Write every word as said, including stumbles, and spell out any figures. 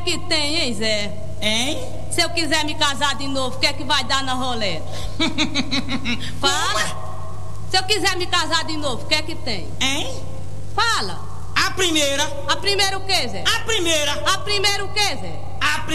que tem, hein, Zé? Hein? Se eu quiser me casar de novo, o que é que vai dar na roleta? Fala. Se eu quiser me casar de novo, o que é que tem? Hein? Fala. A primeira. A primeira o quê, Zé? A primeira. A primeira o quê, Zé?